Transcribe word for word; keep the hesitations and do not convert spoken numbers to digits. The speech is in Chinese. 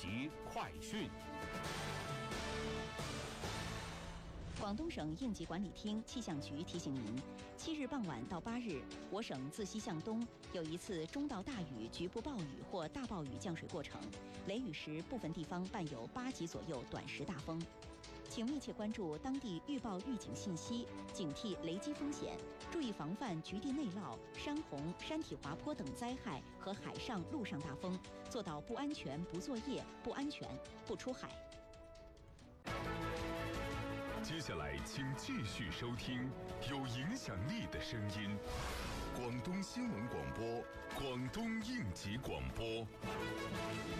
急快讯。 广东省应急管理厅气象局提醒您，七日傍晚到八日，我省自西向东有一次中到大雨局部暴雨或大暴雨降水过程，雷雨时部分地方伴有八级左右短时大风。请密切关注当地预报预警信息，警惕雷击风险，注意防范局地内涝、山洪、山体滑坡等灾害和海上、陆上大风，做到不安全不作业，不安全不出海。 接下来，请继续收听有影响力的声音——广东新闻广播、广东应急广播。